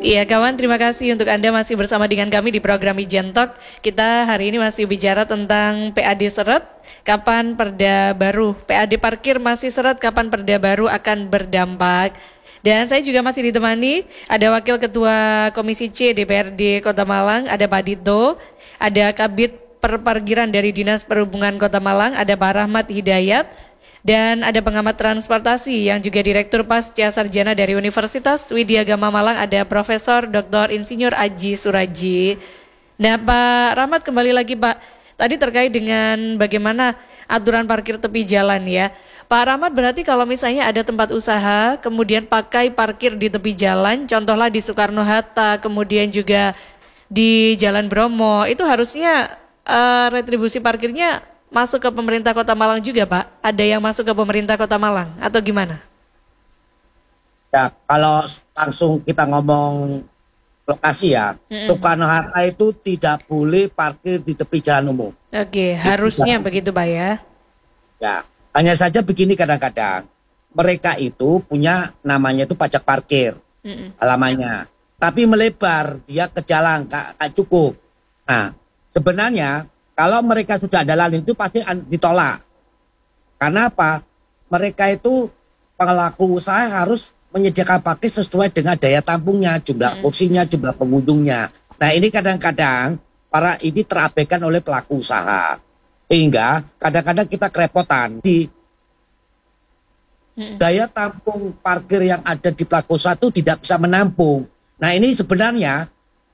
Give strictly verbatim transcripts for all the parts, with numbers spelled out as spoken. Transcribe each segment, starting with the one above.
Iya kawan, terima kasih untuk Anda masih bersama dengan kami di program Ijen Talk. Kita hari ini masih bicara tentang P A D seret, kapan perda baru, P A D parkir masih seret, kapan perda baru akan berdampak. Dan saya juga masih ditemani, ada Wakil Ketua Komisi C D P R D Kota Malang, ada Pak Dito, ada Kabid Perparkiran dari Dinas Perhubungan Kota Malang, ada Pak Rahmat Hidayat, dan ada pengamat transportasi yang juga Direktur Pasca Sarjana dari Universitas Widya Gama Malang, ada Profesor Doktor Insinyur Aji Suraji. Nah Pak Rahmat, kembali lagi Pak, tadi terkait dengan bagaimana aturan parkir tepi jalan ya. Pak Rahmat, berarti kalau misalnya ada tempat usaha kemudian pakai parkir di tepi jalan, contohlah di Soekarno-Hatta, kemudian juga di Jalan Bromo, itu harusnya uh, retribusi parkirnya masuk ke pemerintah Kota Malang juga Pak? Ada yang masuk ke pemerintah Kota Malang atau gimana? Ya kalau langsung kita ngomong lokasi ya, mm-hmm. Soekarno-Hatta itu tidak boleh parkir di tepi jalan umum. Oke, harusnya tidak. Begitu Pak ya? Ya, hanya saja begini kadang-kadang mereka itu punya namanya itu pajak parkir, mm-hmm. halamannya. Tapi melebar dia ke jalan gak, gak cukup. Nah sebenarnya kalau mereka sudah ada lahan itu pasti ditolak. Karena apa? Mereka itu pelaku usaha harus menyediakan parkir sesuai dengan daya tampungnya, jumlah kursinya, jumlah pengunjungnya. Nah ini kadang-kadang para ini terabaikan oleh pelaku usaha. Sehingga kadang-kadang kita kerepotan di daya tampung parkir yang ada di pelaku usaha itu tidak bisa menampung. Nah ini sebenarnya.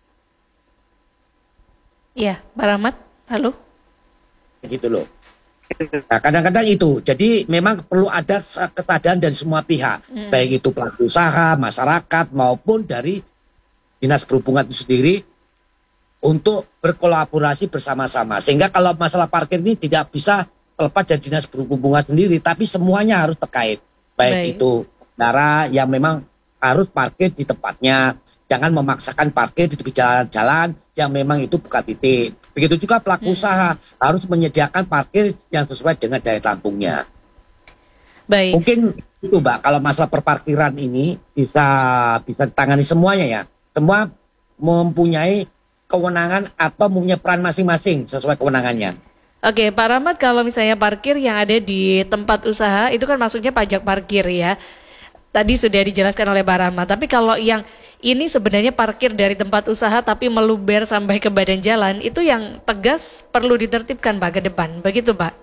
Iya, Pak Rahmat. Halo? Gitu loh. Nah, kadang-kadang itu. Jadi memang perlu ada kesadaran dari semua pihak. Hmm. Baik itu pelaku usaha, masyarakat, maupun dari Dinas Perhubungan itu sendiri untuk berkolaborasi bersama-sama. Sehingga kalau masalah parkir ini tidak bisa terlepas dari Dinas Perhubungan sendiri, tapi semuanya harus terkait. Baik, Baik. itu kendaraan yang memang harus parkir di tempatnya. Jangan memaksakan parkir di tepi jalan-jalan yang memang itu bukan titik. Begitu juga pelaku hmm. usaha harus menyediakan parkir yang sesuai dengan daya tampungnya. Baik. Mungkin itu Mbak, kalau masalah perparkiran ini bisa bisa ditangani semuanya ya. Semua mempunyai kewenangan atau mempunyai peran masing-masing sesuai kewenangannya. Oke, Pak Rahmat, kalau misalnya parkir yang ada di tempat usaha itu kan maksudnya pajak parkir ya. Tadi sudah dijelaskan oleh Pak Rahmat, tapi kalau yang ini sebenarnya parkir dari tempat usaha tapi meluber sampai ke badan jalan, itu yang tegas perlu ditertibkan Pak ke depan, begitu Pak?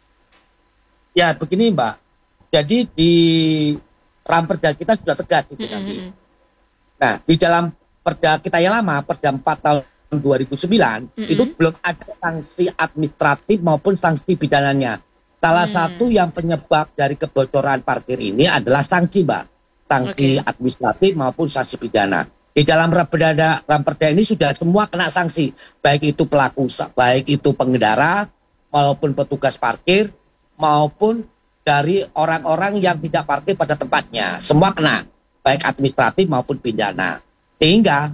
Ya begini Mbak, jadi di Ramperda kita sudah tegas itu mm-hmm. nanti. Nah di dalam perda kita yang lama, perda empat tahun dua ribu sembilan, mm-hmm. itu belum ada sanksi administratif maupun sanksi pidananya. Salah mm. satu yang penyebab dari kebocoran parkir ini adalah sanksi Mbak. Sanksi okay. administratif maupun sanksi pidana. Di dalam Ramperda, Ramperda ini sudah semua kena sanksi, baik itu pelaku usaha, baik itu pengendara maupun petugas parkir maupun dari orang-orang yang tidak parkir pada tempatnya, semua kena, baik administratif maupun pidana. Sehingga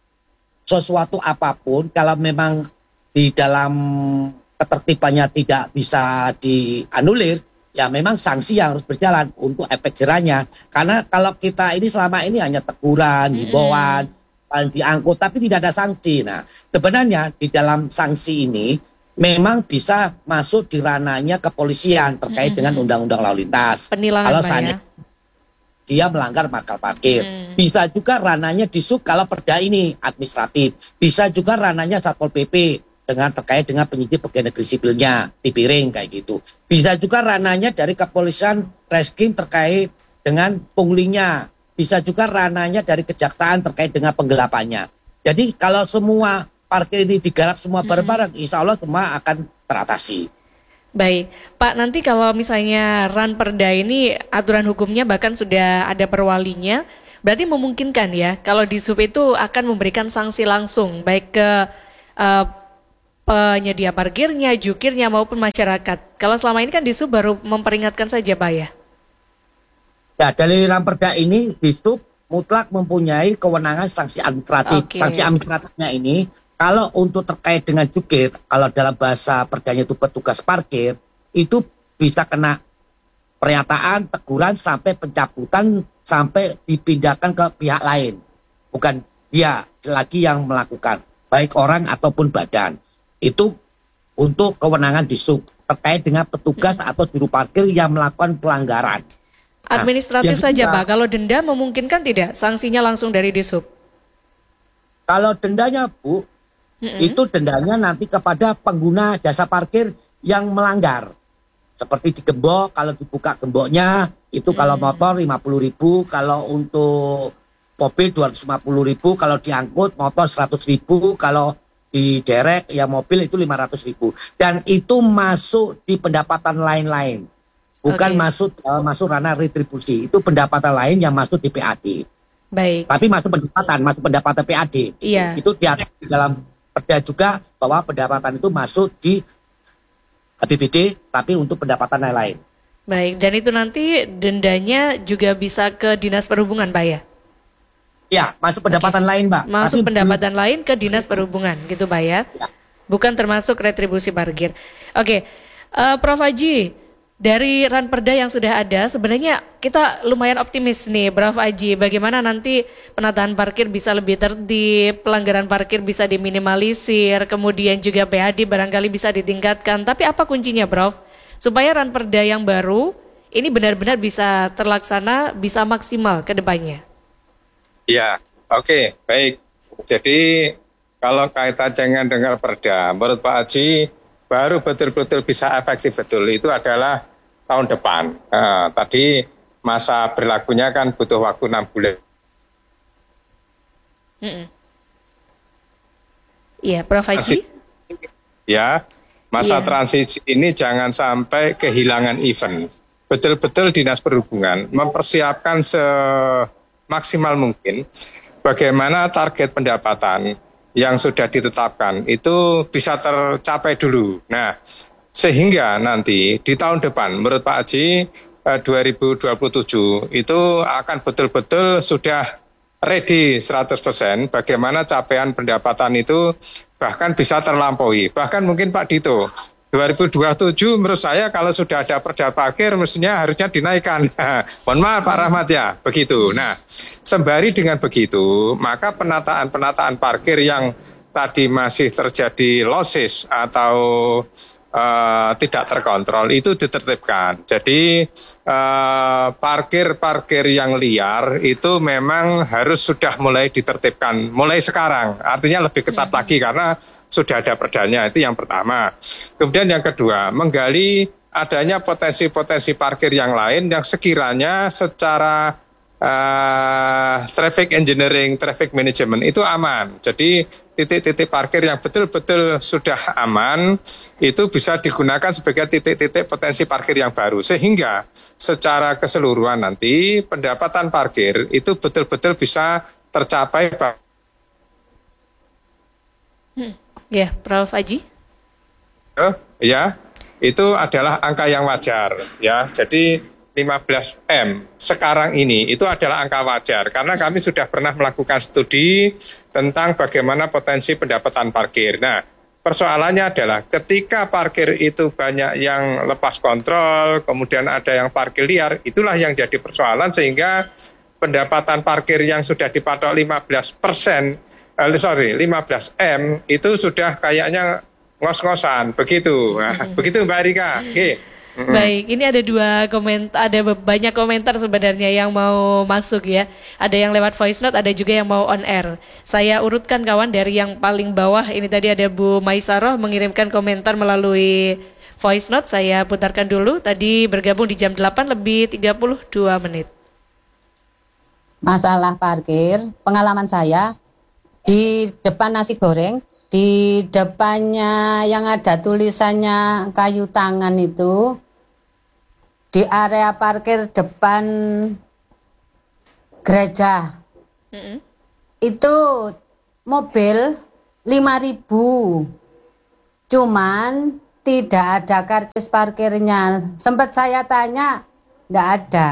sesuatu apapun kalau memang di dalam ketertibannya tidak bisa dianulir, ya memang sanksi yang harus berjalan untuk efek jerahnya. Karena kalau kita ini selama ini hanya teguran, himbauan, paling diangkut, tapi tidak ada sanksi. Nah, sebenarnya di dalam sanksi ini memang bisa masuk di ranahnya kepolisian terkait mm-hmm. dengan undang-undang lalu lintas. Penilangan kalau ya? Dia melanggar markal parkir. Mm. Bisa juga ranahnya disub kalau perda ini administratif. Bisa juga ranahnya Satpol P P. Dengan terkait dengan penyidik pegawai negeri sipilnya di piring kayak gitu. Bisa juga ranahnya dari kepolisian Reskrim terkait dengan punglinya. Bisa juga ranahnya dari kejaksaan terkait dengan penggelapannya. Jadi kalau semua parkir ini digarap semua bareng-bareng, insya Allah semua akan teratasi. Baik, Pak, nanti kalau misalnya Ranperda ini aturan hukumnya bahkan sudah ada perwalinya, berarti memungkinkan ya kalau di sub itu akan memberikan sanksi langsung baik ke uh, penyedia parkirnya, jukirnya maupun masyarakat. Kalau selama ini kan Disub baru memperingatkan saja Pak ya? Ya, dari Ramperda ini Disub mutlak mempunyai kewenangan sanksi administratif. Okay. Sanksi administratifnya ini kalau untuk terkait dengan jukir, kalau dalam bahasa perdanya itu petugas parkir, itu bisa kena pernyataan, teguran sampai pencabutan sampai dipindahkan ke pihak lain. Bukan dia lagi yang melakukan, baik orang ataupun badan. Itu untuk kewenangan di sub terkait dengan petugas hmm. atau juru parkir yang melakukan pelanggaran. Administratif nah, saja kita, Pak, kalau denda memungkinkan tidak sanksinya langsung dari Dishub? Kalau dendanya Bu, mm-hmm. itu dendanya nanti kepada pengguna jasa parkir yang melanggar. Seperti digembok, kalau dibuka gemboknya, itu mm. kalau motor lima puluh ribu, kalau untuk mobil dua ratus lima puluh ribu, kalau diangkut motor seratus ribu, kalau di derek ya mobil itu lima ratus ribu. Dan itu masuk di pendapatan lain-lain. Bukan okay. masuk uh, masuk ranah retribusi, itu pendapatan lain yang masuk di P A D. Baik. Tapi masuk pendapatan, masuk pendapatan P A D. Iya. Itu diatur di dalam perda juga bahwa pendapatan itu masuk di A P B D, tapi untuk pendapatan lain-lain. Baik, dan itu nanti dendanya juga bisa ke Dinas Perhubungan, Pak ya? Ya, masuk pendapatan okay. lain, Mbak. Masuk tapi pendapatan di... lain ke Dinas Perhubungan, gitu Pak ya? Ya. Bukan termasuk retribusi parkir. Oke, uh, Prof Haji. Dari ranperda yang sudah ada, sebenarnya kita lumayan optimis nih, Prof Haji. Bagaimana nanti penataan parkir bisa lebih tertib, pelanggaran parkir bisa diminimalisir, kemudian juga P A D barangkali bisa ditingkatkan. Tapi apa kuncinya, Prof? Supaya ranperda yang baru ini benar-benar bisa terlaksana, bisa maksimal ke depannya. Ya, oke, okay, baik. Jadi kalau kaitan dengan perda, menurut Pak Haji, baru betul-betul bisa efektif betul itu adalah tahun depan. Nah, tadi masa berlakunya kan butuh waktu enam bulan. Iya, Prof Haji. Ya, masa yeah. transisi ini jangan sampai kehilangan event. Betul-betul Dinas Perhubungan mempersiapkan semaksimal mungkin bagaimana target pendapatan yang sudah ditetapkan itu bisa tercapai dulu. Nah, sehingga nanti di tahun depan menurut Pak Haji eh, dua ribu dua puluh tujuh itu akan betul-betul sudah ready seratus persen bagaimana capaian pendapatan itu bahkan bisa terlampaui. Bahkan mungkin Pak Dito dua ribu dua puluh tujuh menurut saya kalau sudah ada perda parkir mestinya harusnya dinaikkan. Mohon maaf Pak Rahmat ya, begitu. Nah, sembari dengan begitu, maka penataan-penataan parkir yang tadi masih terjadi losses atau uh, tidak terkontrol itu ditertibkan. Jadi uh, parkir-parkir yang liar itu memang harus sudah mulai ditertibkan mulai sekarang. Artinya lebih ketat hmm. lagi karena sudah ada perdanya, itu yang pertama. Kemudian yang kedua, menggali adanya potensi-potensi parkir yang lain yang sekiranya secara uh, traffic engineering, traffic management itu aman. Jadi titik-titik parkir yang betul-betul sudah aman itu bisa digunakan sebagai titik-titik potensi parkir yang baru. Sehingga secara keseluruhan nanti pendapatan parkir itu betul-betul bisa tercapai. Hmm. Ya, Prof Haji. Oh, ya, itu adalah angka yang wajar. Ya, jadi lima belas M sekarang ini itu adalah angka wajar karena kami sudah pernah melakukan studi tentang bagaimana potensi pendapatan parkir. Nah, persoalannya adalah ketika parkir itu banyak yang lepas kontrol, kemudian ada yang parkir liar, itulah yang jadi persoalan sehingga pendapatan parkir yang sudah dipatok lima belas persen Uh, sorry, lima belas M itu sudah kayaknya ngos-ngosan, begitu. Nah, mm-hmm. Begitu Mbak Rika. Okay. Mm-hmm. Baik, ini ada dua komentar, ada banyak komentar sebenarnya yang mau masuk ya. Ada yang lewat voice note, ada juga yang mau on air. Saya urutkan kawan dari yang paling bawah. Ini tadi ada Bu Maisaroh mengirimkan komentar melalui voice note. Saya putarkan dulu. Tadi bergabung di jam delapan lebih tiga puluh dua menit. Masalah parkir, pengalaman saya di depan nasi goreng, di depannya yang ada tulisannya kayu tangan itu, di area parkir depan gereja, mm-hmm. itu mobil lima ribu, cuman tidak ada karcis parkirnya. Sempat saya tanya, tidak ada.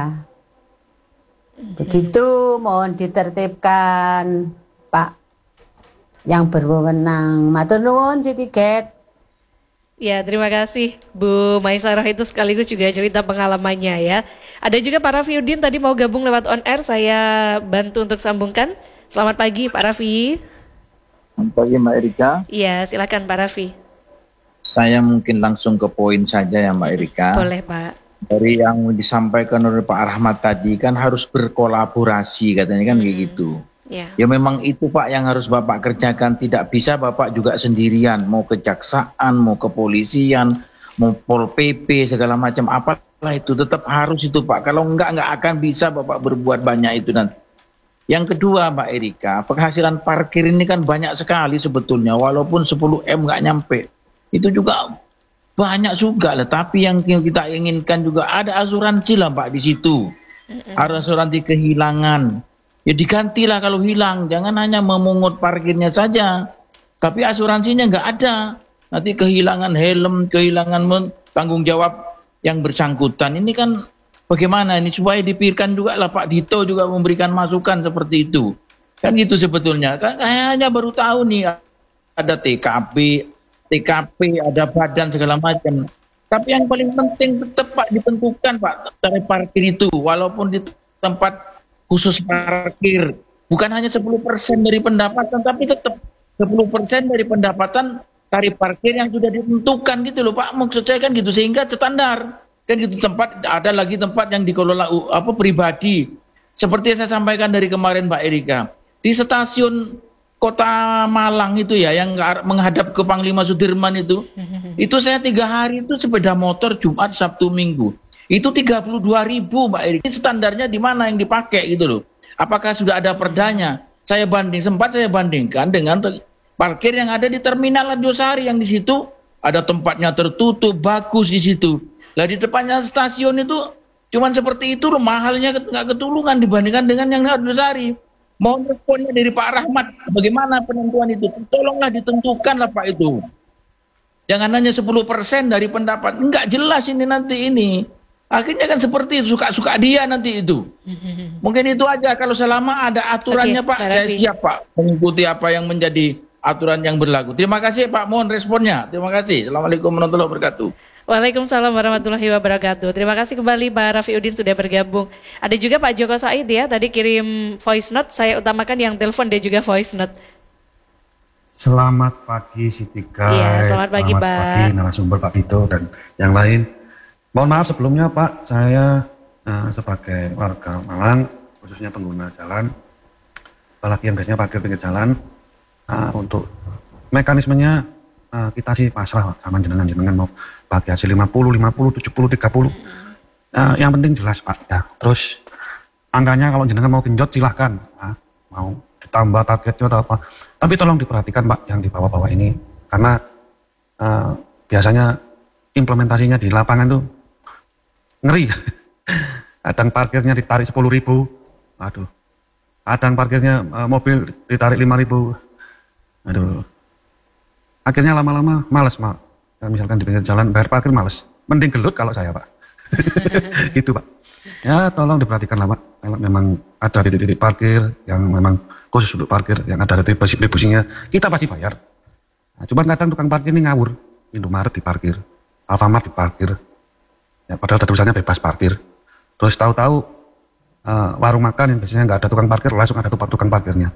Begitu, mohon ditertibkan Pak yang berwenang. Matur nuwun si tiket. Ya, terima kasih Bu Maisaroh, itu sekaligus juga cerita pengalamannya ya. Ada juga para Rafiuddin tadi mau gabung lewat on air, saya bantu untuk sambungkan. Selamat pagi Pak Raffi. Selamat pagi Mbak Erika. Iya, silakan Pak Raffi. Saya mungkin langsung ke poin saja ya Mbak Erika. Boleh Pak. Dari yang disampaikan oleh Pak Rahmat tadi kan harus berkolaborasi katanya kan hmm. kayak gitu. Yeah. Ya memang itu Pak yang harus Bapak kerjakan. Tidak bisa Bapak juga sendirian. Mau kejaksaan, mau kepolisian, mau Pol P P segala macam apalah itu tetap harus itu Pak. Kalau enggak enggak akan bisa Bapak berbuat banyak itu nanti. Yang kedua Mbak Erika, penghasilan parkir ini kan banyak sekali sebetulnya. Walaupun sepuluh M enggak nyampe. Itu juga banyak juga lah. Tapi yang kita inginkan juga ada asuransi lah Pak di situ. Ada asuransi kehilangan. Ya digantilah kalau hilang, jangan hanya memungut parkirnya saja, tapi asuransinya nggak ada. Nanti kehilangan helm, kehilangan tanggung jawab yang bersangkutan. Ini kan bagaimana ini supaya dipikirkan juga lah Pak Dito juga memberikan masukan seperti itu. Kan gitu sebetulnya. Kan kayaknya baru tahu nih ada T K P, T K P, ada badan segala macam. Tapi yang paling penting tetap Pak ditentukan Pak tarif parkir itu, walaupun di tempat khusus parkir, bukan hanya sepuluh persen dari pendapatan, tapi tetap sepuluh persen dari pendapatan tarif parkir yang sudah ditentukan gitu loh Pak, maksud saya kan gitu, sehingga standar, kan gitu. Tempat, ada lagi tempat yang dikelola apa pribadi, seperti yang saya sampaikan dari kemarin Mbak Erika, di stasiun Kota Malang itu ya, yang menghadap ke Panglima Sudirman itu, itu saya tiga hari itu sepeda motor Jumat, Sabtu, Minggu, itu tiga puluh dua ribu Mbak Eri. Ini standarnya di mana yang dipakai gitu loh. Apakah sudah ada perdanya? Saya banding, sempat saya bandingkan dengan parkir yang ada di Terminal Arjosari yang di situ ada tempatnya tertutup, bagus di situ. Lah di depannya stasiun itu cuman seperti itu loh, mahalnya nggak ketulungan dibandingkan dengan yang Arjosari. Mohon responnya dari Pak Rahmat, bagaimana penentuan itu? Tolonglah ditentukan lah Pak itu. Jangan hanya sepuluh persen dari pendapat. Enggak jelas ini nanti ini. Akhirnya kan seperti itu, suka-suka dia nanti itu. Mungkin itu aja, kalau selama ada aturannya okay, Pak, saya siap Pak mengikuti apa yang menjadi aturan yang berlaku. Terima kasih Pak, mohon responnya. Terima kasih. Assalamualaikum warahmatullahi wabarakatuh. Waalaikumsalam warahmatullahi wabarakatuh. Terima kasih kembali Pak Raffi Udin sudah bergabung. Ada juga Pak Joko Said ya, tadi kirim voice note, saya utamakan yang telepon dia juga voice note. Selamat pagi Siti Guys. Iya, selamat pagi selamat Pak. Pagi narasumber Pak Dito dan yang lain. Mohon maaf sebelumnya Pak, saya uh, sebagai warga Malang, khususnya pengguna jalan, apalagi yang biasanya parkir pinggir jalan, uh, untuk mekanismenya uh, kita sih pasrah sama jenengan-jenengan mau pakai hasil lima puluh, lima puluh, tujuh puluh, tiga puluh. Uh, yang penting jelas Pak. Ya. Terus angkanya kalau jenengan mau genjot silahkan, uh, mau ditambah targetnya atau apa. Tapi tolong diperhatikan Pak yang di bawah-bawah ini, karena uh, biasanya implementasinya di lapangan tuh ngeri. Kadang parkirnya ditarik sepuluh ribu, aduh. Kadang parkirnya uh, mobil ditarik lima ribu, aduh. Akhirnya lama-lama males Pak. Misalkan di pinggir jalan bayar parkir males. Mending gelut kalau saya Pak. Itu Pak. Ya tolong diperhatikan lah Pak. Kalau memang ada titik-titik parkir yang memang khusus untuk parkir, yang ada retribusinya, kita pasti bayar. Nah, cuman kadang tukang parkir ini ngawur. Indomaret diparkir, Alfamart diparkir. Ya, padahal tulisannya bebas parkir. Terus tahu-tahu uh, warung makan yang biasanya nggak ada tukang parkir, langsung ada tukang parkirnya.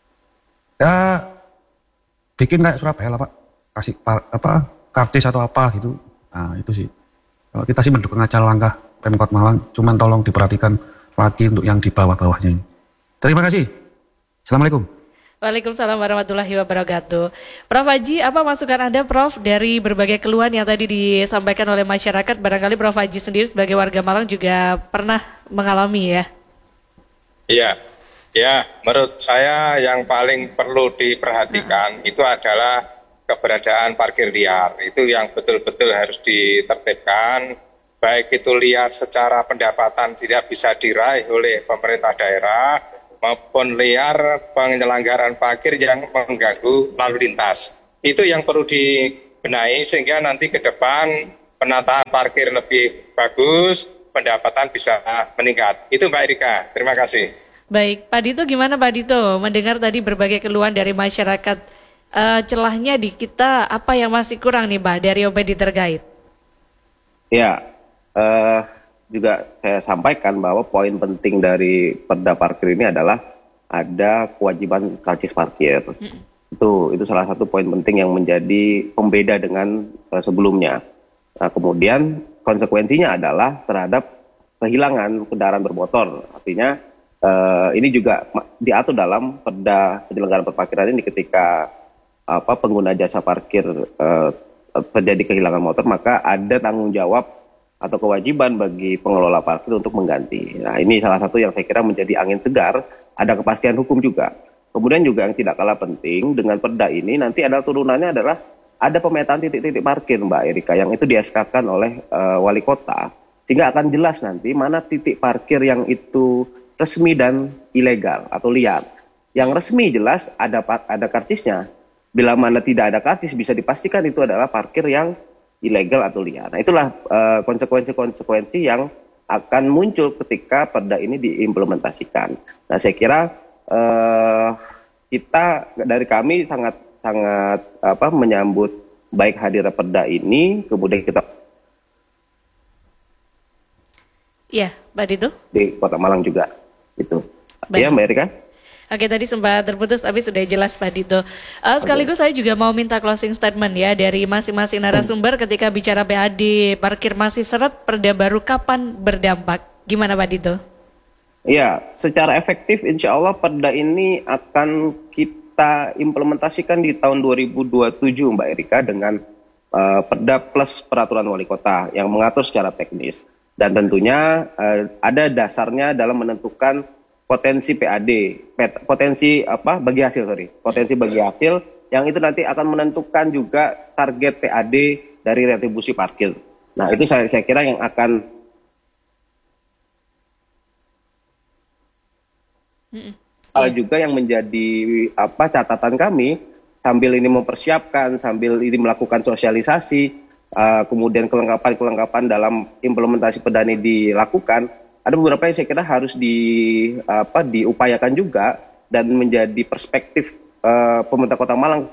Ya bikin kayak Surabaya lah Pak, kasih par, apa kartis atau apa gitu. Nah itu sih. Kalau kita sih mendukung aja langkah Pemkot Malang, cuman tolong diperhatikan lagi untuk yang di bawah-bawahnya ini. Terima kasih. Assalamualaikum. Waalaikumsalam warahmatullahi wabarakatuh. Prof Haji, apa masukan Anda Prof dari berbagai keluhan yang tadi disampaikan oleh masyarakat? Barangkali Prof Haji sendiri sebagai warga Malang juga pernah mengalami ya? Iya, ya menurut saya yang paling perlu diperhatikan hmm. itu adalah keberadaan parkir liar. Itu yang betul-betul harus ditertibkan, baik itu liar secara pendapatan tidak bisa diraih oleh pemerintah daerah, maupun liar penyelenggaraan parkir yang mengganggu lalu lintas. Itu yang perlu dibenahi sehingga nanti ke depan penataan parkir lebih bagus, pendapatan bisa meningkat. Itu Mbak Erika, terima kasih. Baik, Pak Dito gimana Pak Dito? Mendengar tadi berbagai keluhan dari masyarakat, uh, celahnya di kita apa yang masih kurang nih Pak dari Obedi terkait? Ya, uh... juga saya sampaikan bahwa poin penting dari perda parkir ini adalah ada kewajiban karcis parkir. Mm. Itu itu salah satu poin penting yang menjadi pembeda dengan uh, sebelumnya. Nah, kemudian konsekuensinya adalah terhadap kehilangan kendaraan bermotor. Artinya uh, ini juga diatur dalam Perda Penyelenggaraan Perparkiran ini ketika apa pengguna jasa parkir uh, terjadi kehilangan motor, maka ada tanggung jawab atau kewajiban bagi pengelola parkir untuk mengganti. Nah, ini salah satu yang saya kira menjadi angin segar, ada kepastian hukum juga. Kemudian juga yang tidak kalah penting dengan perda ini nanti adalah turunannya adalah ada pemetaan titik-titik parkir, Mbak Erika, yang itu di S K-kan oleh uh, wali kota, sehingga akan jelas nanti mana titik parkir yang itu resmi dan ilegal atau liar. Yang resmi jelas ada ada karcisnya. Bila mana tidak ada karcis bisa dipastikan itu adalah parkir yang ilegal atau liar. Nah, itulah uh, konsekuensi-konsekuensi yang akan muncul ketika perda ini diimplementasikan. Nah, saya kira Uh, kita dari kami sangat sangat apa menyambut baik hadirnya perda ini, kemudian kita ya Mbak Dito di Kota Malang juga itu. Baik. Ya Mbak Erika. Oke, tadi sempat terputus tapi sudah jelas Pak Dito. Uh, sekaligus okay. Saya juga mau minta closing statement ya dari masing-masing narasumber ketika bicara P A D parkir masih seret, perda baru kapan berdampak? Gimana Pak Dito? Ya, secara efektif insya Allah perda ini akan kita implementasikan di tahun dua ribu dua puluh tujuh Mbak Erika dengan uh, perda plus peraturan wali kota yang mengatur secara teknis. Dan tentunya uh, ada dasarnya dalam menentukan potensi P A D, potensi apa bagi hasil, sorry, potensi bagi hasil yang itu nanti akan menentukan juga target P A D dari retribusi parkir. Nah itu saya, saya kira yang akan hal yeah. juga yang menjadi apa catatan kami sambil ini mempersiapkan, sambil ini melakukan sosialisasi, uh, kemudian kelengkapan-kelengkapan dalam implementasi perda ini dilakukan. Ada beberapa yang saya kira harus di apa diupayakan juga dan menjadi perspektif uh, pemerintah Kota Malang.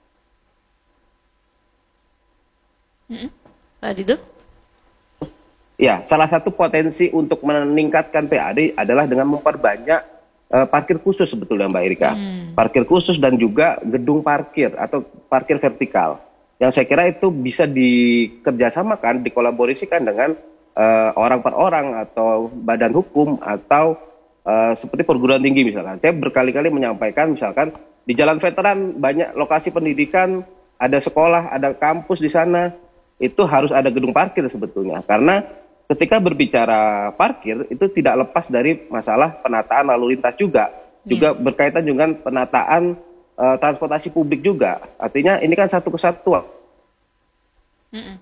Pak Dido? Ya, salah satu potensi untuk meningkatkan P A D adalah dengan memperbanyak Uh, parkir khusus sebetulnya Mbak Erika, hmm. parkir khusus dan juga gedung parkir atau parkir vertikal. Yang saya kira itu bisa dikerjasamakan, dikolaborasikan dengan uh, orang per orang atau badan hukum atau uh, seperti perguruan tinggi misalkan. Saya berkali-kali menyampaikan misalkan di Jalan Veteran banyak lokasi pendidikan, ada sekolah, ada kampus di sana, itu harus ada gedung parkir sebetulnya. Karena ketika berbicara parkir itu tidak lepas dari masalah penataan lalu lintas juga, juga yeah. berkaitan dengan penataan uh, transportasi publik juga. Artinya ini kan satu kesatuan. Mm-mm.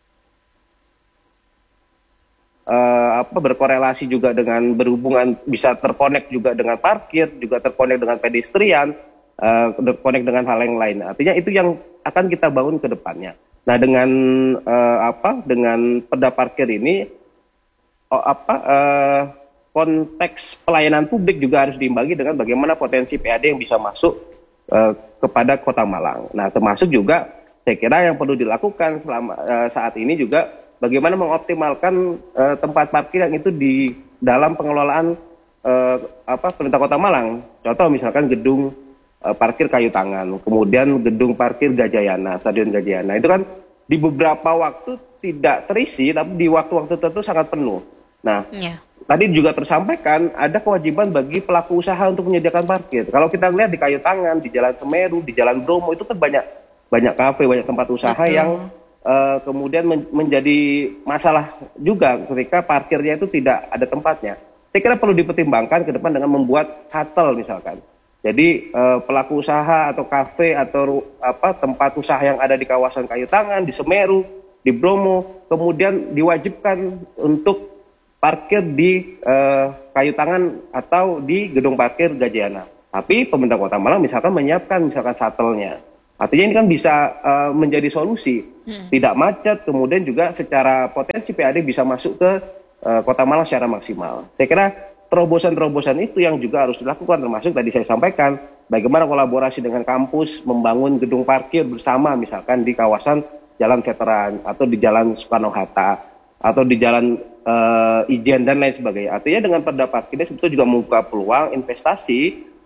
Uh, apa berkorelasi juga dengan berhubungan bisa terkonek juga dengan parkir, juga terkonek dengan pedestrian, uh, terkonek dengan hal yang lain. Artinya itu yang akan kita bangun ke depannya. Nah dengan uh, apa dengan perda parkir ini Oh, apa uh, konteks pelayanan publik juga harus diimbangi dengan bagaimana potensi P A D yang bisa masuk uh, kepada Kota Malang. Nah, termasuk juga saya kira yang perlu dilakukan selama uh, saat ini juga bagaimana mengoptimalkan uh, tempat parkir yang itu di dalam pengelolaan uh, apa pemerintah Kota Malang. Contoh misalkan gedung uh, parkir Kayu Tangan, kemudian gedung parkir Gajayana, Stadion Gajayana. Itu kan di beberapa waktu tidak terisi, tapi di waktu-waktu tertentu sangat penuh. Nah, yeah. tadi juga tersampaikan ada kewajiban bagi pelaku usaha untuk menyediakan parkir. Kalau kita lihat di Kayu Tangan, di Jalan Semeru, di Jalan Bromo itu kan banyak banyak kafe, banyak tempat usaha Betul. yang uh, kemudian men menjadi masalah juga ketika parkirnya itu tidak ada tempatnya. Saya kira perlu dipertimbangkan ke depan dengan membuat shuttle misalkan. Jadi uh, pelaku usaha atau kafe atau apa tempat usaha yang ada di kawasan Kayu Tangan, di Semeru, di Bromo, kemudian diwajibkan untuk parkir di uh, Kayu Tangan atau di gedung parkir Gajayana. Tapi pemerintah Kota Malang misalkan menyiapkan misalkan shuttle-nya. Artinya ini kan bisa uh, menjadi solusi. Hmm. Tidak macet, kemudian juga secara potensi P A D bisa masuk ke uh, Kota Malang secara maksimal. Saya kira terobosan-terobosan itu yang juga harus dilakukan, termasuk tadi saya sampaikan bagaimana kolaborasi dengan kampus membangun gedung parkir bersama misalkan di kawasan Jalan Veteran atau di Jalan Soekarno-Hatta atau di Jalan uh, Ijen dan lain sebagainya. Artinya dengan perda parkir ini sebetulnya juga membuka peluang investasi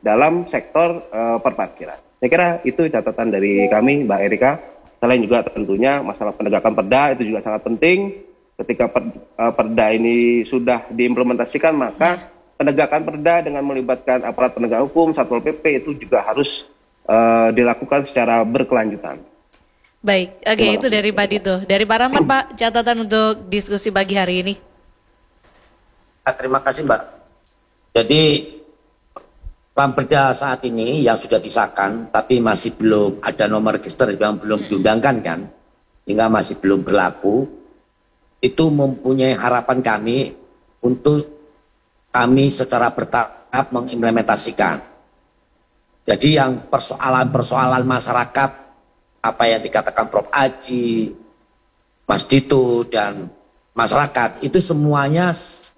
dalam sektor uh, perparkiran. Saya kira itu catatan dari kami, Mbak Erika. Selain juga tentunya masalah penegakan perda itu juga sangat penting. Ketika per, uh, perda ini sudah diimplementasikan, maka penegakan perda dengan melibatkan aparat penegak hukum, Satpol P P itu juga harus uh, dilakukan secara berkelanjutan. Baik, oke okay, itu dari Pak Dito. Dari Pak Rahmat, Pak, catatan untuk diskusi pagi hari ini. Terima kasih, Mbak. Jadi Ramperda saat ini yang sudah disahkan, tapi masih belum ada nomor register yang belum diundangkan kan, sehingga masih belum berlaku. Itu mempunyai harapan kami untuk kami secara bertahap mengimplementasikan. Jadi yang persoalan-persoalan masyarakat, apa yang dikatakan Prof Aji, Mas Dito, dan masyarakat, itu semuanya.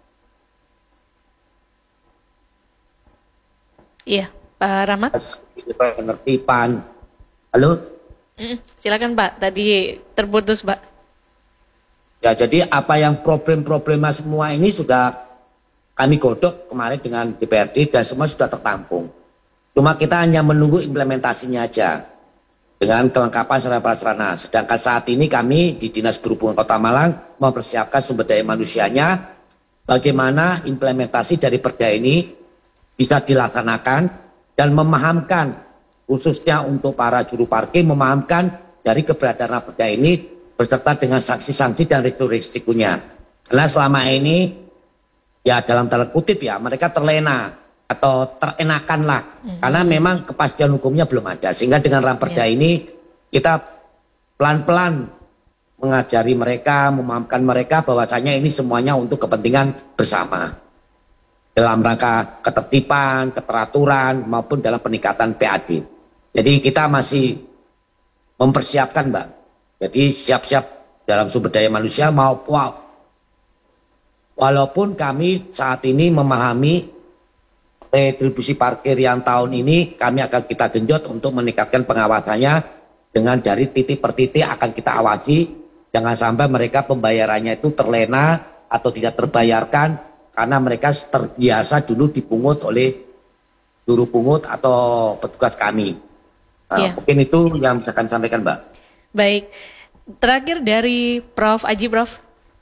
Iya, Pak Rahmat. Penertiban. Halo? Mm, silakan Pak, tadi terputus Pak. Ya, jadi apa yang problem-problemnya semua ini sudah kami godok kemarin dengan D P R D dan semua sudah tertampung. Cuma kita hanya menunggu implementasinya aja dengan kelengkapan sarana prasarana. Sedangkan saat ini kami di Dinas Perhubungan Kota Malang mempersiapkan sumber daya manusianya, bagaimana implementasi dari perda ini bisa dilaksanakan dan memahamkan, khususnya untuk para juru parkir, memahamkan dari keberadaan perda ini beserta dengan sanksi-sanksi dan risiko-risikonya. Karena selama ini ya dalam tanda kutip ya mereka terlena atau terenakan lah, mm-hmm. karena memang kepastian hukumnya belum ada. Sehingga dengan Ramperda yeah. ini kita pelan-pelan mengajari mereka, memahamkan mereka bahwasanya ini semuanya untuk kepentingan bersama dalam rangka ketertiban, keteraturan maupun dalam peningkatan P A D. Jadi kita masih mempersiapkan, Mbak. Jadi siap-siap dalam sumber daya manusia mau wow. Walaupun kami saat ini memahami retribusi parkir yang tahun ini kami akan kita genjot untuk meningkatkan pengawasannya dengan dari titik per titik akan kita awasi, jangan sampai mereka pembayarannya itu terlena atau tidak terbayarkan karena mereka terbiasa dulu dipungut oleh juru pungut atau petugas kami. Nah, yeah. Mungkin itu yang bisa kami sampaikan, Mbak. Baik, terakhir dari Prof Aji, Prof.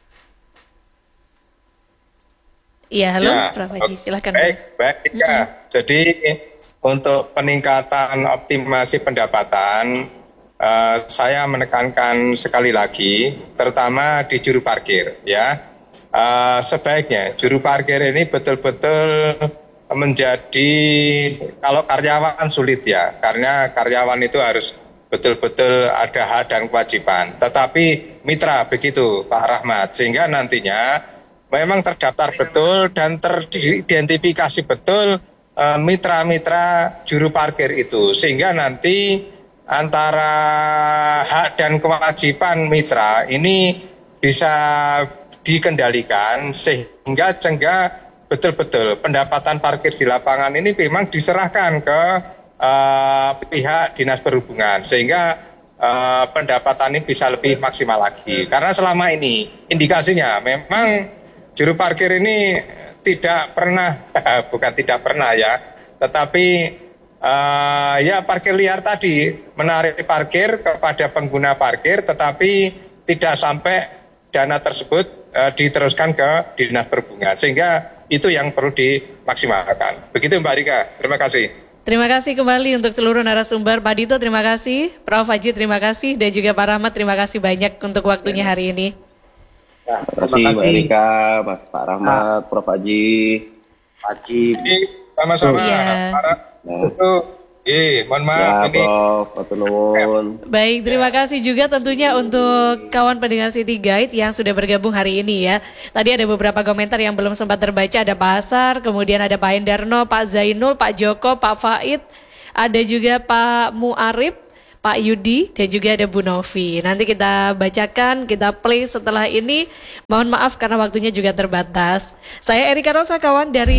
Iya, halo, ya, Prof Aji, silakan. Baik, baik, ya. Mm-hmm. Jadi untuk peningkatan optimasi pendapatan, uh, saya menekankan sekali lagi, terutama di juru parkir, ya. Uh, sebaiknya juru parkir ini betul-betul menjadi, kalau karyawan sulit ya, karena karyawan itu harus betul-betul ada hak dan kewajiban. Tetapi mitra begitu Pak Rahmat, sehingga nantinya memang terdaftar betul dan teridentifikasi betul uh, mitra-mitra juru parkir itu. Sehingga nanti antara hak dan kewajiban mitra ini bisa dikendalikan sehingga sehingga betul-betul pendapatan parkir di lapangan ini memang diserahkan ke uh, pihak Dinas Perhubungan sehingga uh, pendapatan ini bisa lebih maksimal lagi. Karena selama ini indikasinya memang juru parkir ini tidak pernah, bukan tidak pernah ya, tetapi uh, ya parkir liar tadi, menarik parkir kepada pengguna parkir tetapi tidak sampai dana tersebut uh, diteruskan ke Dinas Perhubungan, sehingga itu yang perlu dimaksimalkan. Begitu Mbak Rika, terima kasih. Terima kasih kembali untuk seluruh narasumber. Pak Dito terima kasih, Prof Aji terima kasih, dan juga Pak Rahmat terima kasih banyak untuk waktunya hari ini. Ya, terima kasih Mbak Rika, Mas Pak Rahmat, ah. Prof Aji. Aji. Sama-sama. Ya. Itu Eh, mohon maaf ya, ini. Prof, baik, terima kasih juga tentunya untuk kawan pendengar City Guide yang sudah bergabung hari ini ya. Tadi ada beberapa komentar yang belum sempat terbaca, ada Pak Asar, kemudian ada Pak Endarno, Pak Zainul, Pak Joko, Pak Faid, ada juga Pak Muarif, Pak Yudi, dan juga ada Bu Novi. Nanti kita bacakan, kita play setelah ini. Mohon maaf karena waktunya juga terbatas. Saya Erika Rosa, kawan dari